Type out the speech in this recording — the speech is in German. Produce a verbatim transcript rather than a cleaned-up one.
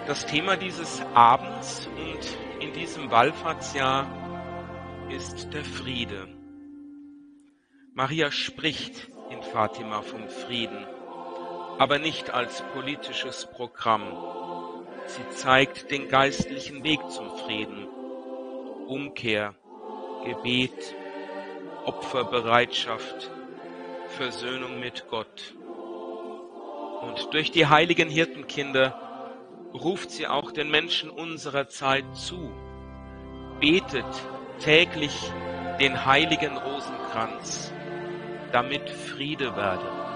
Das Thema dieses Abends und in diesem Wallfahrtsjahr ist der Friede. Maria spricht in Fatima vom Frieden, aber nicht als politisches Programm. Sie zeigt den geistlichen Weg zum Frieden. Umkehr, Gebet, Opferbereitschaft, Versöhnung mit Gott. Und durch die heiligen Hirtenkinder ruft sie auch den Menschen unserer Zeit zu. Betet täglich den heiligen Rosenkranz, damit Friede werde.